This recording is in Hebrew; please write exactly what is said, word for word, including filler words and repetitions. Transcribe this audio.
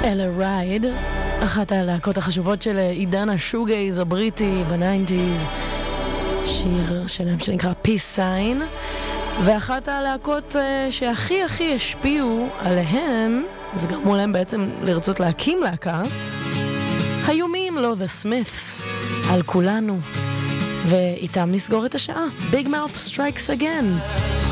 אלה רייד, אחת הלהקות החשובות של עידן השוגייז הבריטי בניינטיז, שיר שלהם שנקרא Peace Sign, ואחת הלהקות שהכי הכי השפיעו עליהם וגרמו להם בעצם לרצות להקים להקה היו מי אם לא The Smiths, על כולנו, ואיתם נסגור את השעה. Big Mouth Strikes Again.